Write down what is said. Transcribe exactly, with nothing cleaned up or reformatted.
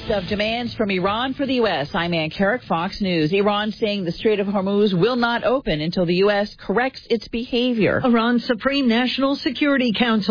list of demands from Iran for the U S. I'm Ann Carrick, Fox News. Iran saying the Strait of Hormuz will not open until the U S corrects its behavior. Iran's Supreme National Security Council